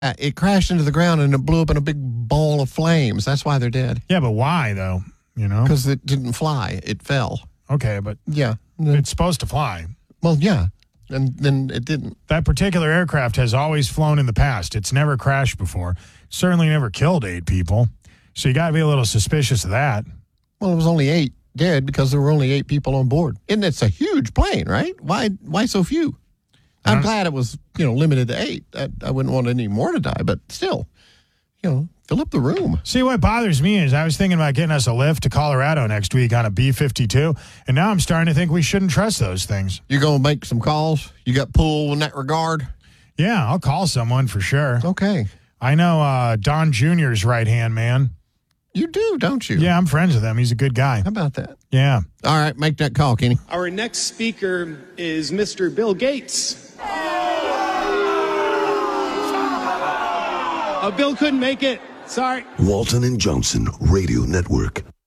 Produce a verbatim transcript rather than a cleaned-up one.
Uh, it crashed into the ground and it blew up in a big ball of flames. That's why they're dead. Yeah, but why, though? You know? Because it didn't fly. It fell. Okay, but yeah, it's supposed to fly. Well, yeah, and then it didn't. That particular aircraft has always flown in the past. It's never crashed before. Certainly never killed eight people. So you got to be a little suspicious of that. Well, it was only eight dead because there were only eight people on board. And it's a huge plane, right? Why Why so few? I'm uh, glad it was, you know, limited to eight. I, I wouldn't want any more to die, but still, you know, fill up the room. See, what bothers me is I was thinking about getting us a lift to Colorado next week on a B fifty-two, and now I'm starting to think we shouldn't trust those things. You're going to make some calls? You got pull in that regard? Yeah, I'll call someone for sure. Okay. I know uh, Don Junior's right-hand man. You do, don't you? Yeah, I'm friends with him. He's a good guy. How about that? Yeah. All right, make that call, Kenny. Our next speaker is Mister Bill Gates. Uh, Bill couldn't make it. Sorry. Walton and Johnson Radio Network.